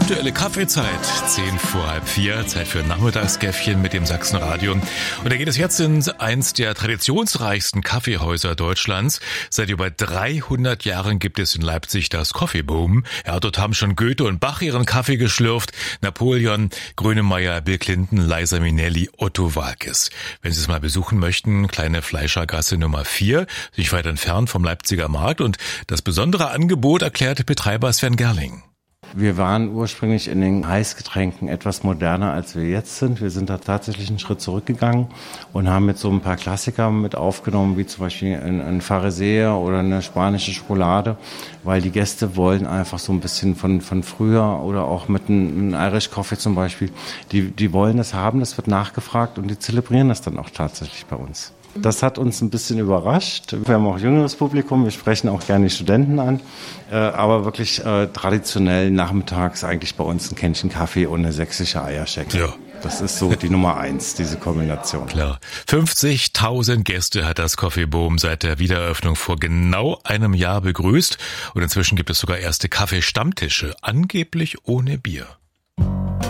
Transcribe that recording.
punktuelle Kaffeezeit. 4:10, Zeit für ein Nachmittagskäffchen mit dem Sachsenradio. Und da geht es jetzt in eins der traditionsreichsten Kaffeehäuser Deutschlands. Seit über 300 Jahren gibt es in Leipzig das Coffee Boom. Ja, dort haben schon Goethe und Bach ihren Kaffee geschlürft, Napoleon, Grönemeyer, Bill Clinton, Liza Minnelli, Otto Waalkes. Wenn Sie es mal besuchen möchten, kleine Fleischergasse Nummer 4, sich weit entfernt vom Leipziger Markt. Und das besondere Angebot erklärte Betreiber Sven Gerling. Wir waren ursprünglich in den Heißgetränken etwas moderner, als wir jetzt sind. Wir sind da tatsächlich einen Schritt zurückgegangen und haben mit so ein paar Klassiker mit aufgenommen, wie zum Beispiel ein Pharisäer oder eine spanische Schokolade, weil die Gäste wollen einfach so ein bisschen von früher oder auch mit einem Irish Coffee zum Beispiel. Die wollen das haben, das wird nachgefragt und die zelebrieren das dann auch tatsächlich bei uns. Das hat uns ein bisschen überrascht. Wir haben auch jüngeres Publikum, wir sprechen auch gerne die Studenten an, aber wirklich traditionell nachmittags eigentlich bei uns ein Kännchen Kaffee und eine sächsische Eierschecke. Ja. Das ist so die Nummer 1, diese Kombination. Klar. 50.000 Gäste hat das Coffee Boom seit der Wiedereröffnung vor genau einem Jahr begrüßt und inzwischen gibt es sogar erste Kaffeestammtische, angeblich ohne Bier.